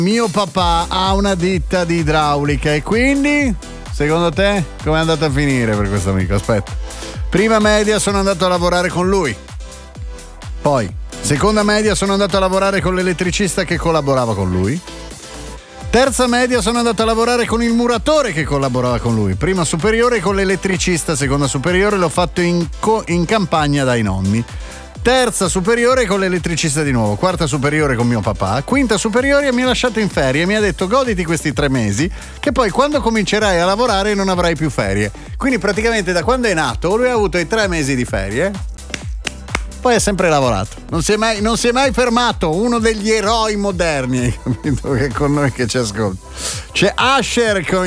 Mio papà ha una ditta di idraulica e quindi, secondo te, come è andata a finire per questo amico? Aspetta. Prima media sono andato a lavorare con lui. Poi, seconda media sono andato a lavorare con l'elettricista che collaborava con lui. Terza media sono andato a lavorare con il muratore che collaborava con lui. Prima superiore con l'elettricista, seconda superiore l'ho fatto in campagna dai nonni. Terza superiore con l'elettricista di nuovo, quarta superiore con mio papà, quinta superiore mi ha lasciato in ferie e mi ha detto goditi questi 3 mesi che poi quando comincerai a lavorare non avrai più ferie. Quindi praticamente da quando è nato lui ha avuto i 3 mesi di ferie, poi ha sempre lavorato, non si è mai fermato, uno degli eroi moderni, hai capito, che con noi che ci ascolta. C'è Usher con